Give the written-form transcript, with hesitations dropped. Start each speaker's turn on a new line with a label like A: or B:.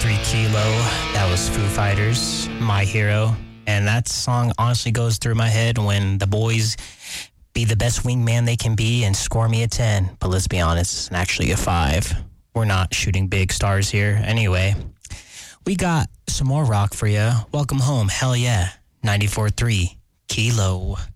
A: 94.3 Kilo. That was Foo Fighters, My Hero. And that song honestly goes through my head when the boys be the best wingman they can be and score me a 10. But let's be honest, it's actually a 5. We're not shooting big stars here. Anyway, we got some more rock for you. Welcome home. Hell yeah. 94.3 Kilo.